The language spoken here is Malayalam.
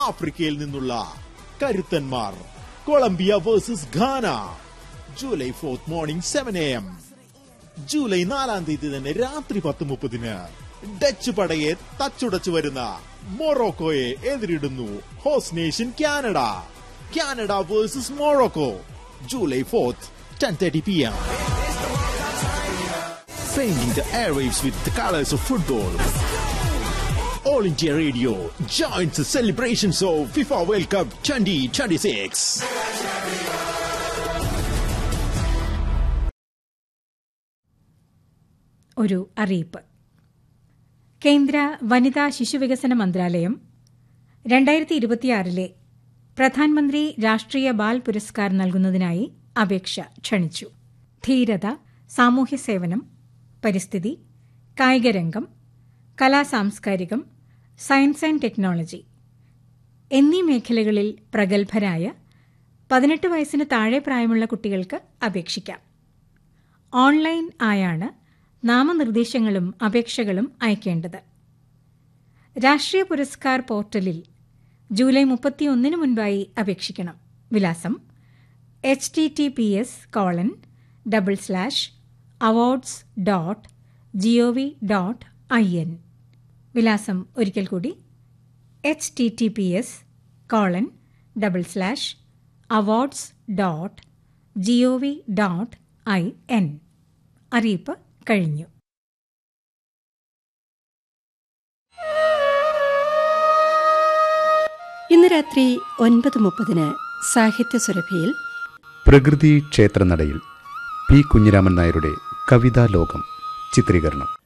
ആഫ്രിക്കയിൽ നിന്നുള്ള കരുത്തന്മാർ Colombia versus Ghana July 4 morning 7 AM. July 4 തീയതി തന്നെ രാത്രി 10:30 ഡച്ച് പടയെ തച്ചുടച്ചു വരുന്ന മൊറോക്കോയെ എതിരിടുന്നു host nation Canada. Canada versus Morocco July 4th 10:30 PM. Framing the airwaves with the colors of football. All India Radio joins the celebrations of FIFA World Cup 2026. ഒരു അറിയിപ്പ്. കേന്ദ്ര വനിതാ ശിശുവികസന മന്ത്രാലയം 2026 പ്രധാനമന്ത്രി രാഷ്ട്രീയ ബാൽ പുരസ്കാർ നൽകുന്നതിനായി അപേക്ഷ ക്ഷണിച്ചു. ധീരത, സാമൂഹ്യ സേവനം, പരിസ്ഥിതി, കായികരംഗം, കലാസാംസ്കാരികം, സയൻസ് ആൻഡ് ടെക്നോളജി എന്നീ മേഖലകളിൽ പ്രഗത്ഭരായ 18 വയസ്സിന് താഴെ പ്രായമുള്ള കുട്ടികൾക്ക് അപേക്ഷിക്കാം. ഓൺലൈൻ ആയാണ് നാമനിർദ്ദേശങ്ങളും അപേക്ഷകളും അയക്കേണ്ടത്. രാഷ്ട്രീയ പുരസ്കാർ പോർട്ടലിൽ ജൂലൈ 31 മുൻപായി അപേക്ഷിക്കണം. വിലാസം https://awards.gov.in. വിലാസം ഒരിക്കൽ കൂടി https://awards.gov.in. അറിയിപ്പ് കഴിഞ്ഞു. ഇന്ന് രാത്രി 9:30 സാഹിത്യസുരഭിയിൽ പ്രകൃതി ക്ഷേത്രനടയിൽ പി കുഞ്ഞിരാമൻ നായരുടെ കവിതാലോകം ചിത്രീകരണം.